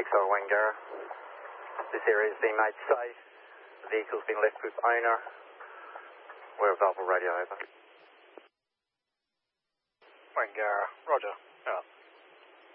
6R Wangara. This area has been made safe. The vehicle's been left with owner. We're available radio over. Wangara, roger. Out.